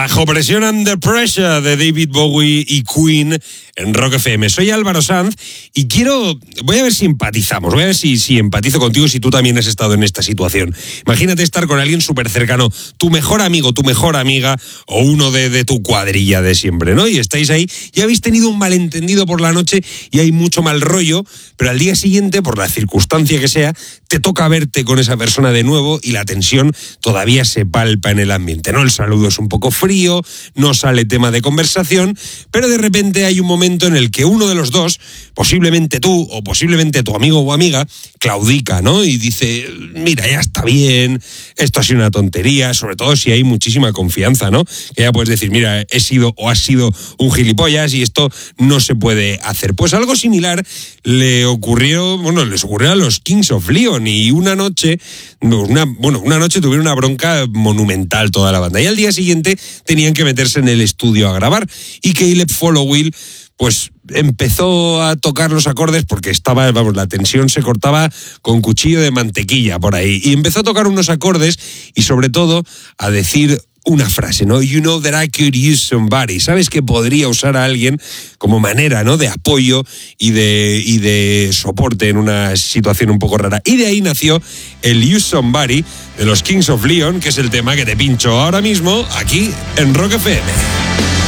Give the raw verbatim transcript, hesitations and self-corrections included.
Bajo presión, Under Pressure, de David Bowie y Queen en Rock F M. Soy Álvaro Sanz y quiero, voy a ver si empatizamos, voy a ver si, si empatizo contigo, si tú también has estado en esta situación. Imagínate estar con alguien súper cercano, tu mejor amigo, tu mejor amiga o uno de, de tu cuadrilla de siempre, ¿no? Y estáis ahí y habéis tenido un malentendido por la noche y hay mucho mal rollo, pero al día siguiente, por la circunstancia que sea, te toca verte con esa persona de nuevo y la tensión todavía se palpa en el ambiente, ¿no? El saludo es un poco frío, no sale tema de conversación, pero de repente hay un momento en el que uno de los dos, posiblemente tú o posiblemente tu amigo o amiga, claudica, ¿no? Y dice, mira, ya está bien, esto ha sido una tontería, sobre todo si hay muchísima confianza, ¿no? Que ya puedes decir, mira, he sido o has sido un gilipollas y esto no se puede hacer. Pues algo similar le ocurrió, bueno, les ocurrió a los Kings of Leon y una noche, una, bueno, una noche tuvieron una bronca monumental toda la banda y al día siguiente tenían que meterse en el estudio a grabar y Caleb Followill pues empezó a tocar los acordes porque estaba, vamos, la tensión se cortaba con cuchillo de mantequilla por ahí y empezó a tocar unos acordes y sobre todo a decir una frase, ¿no? You know that I could use somebody. Sabes que podría usar a alguien como manera, ¿no? De apoyo y de, y de soporte en una situación un poco rara. Y de ahí nació el Use Somebody de los Kings of Leon, que es el tema que te pincho ahora mismo aquí en Rock F M.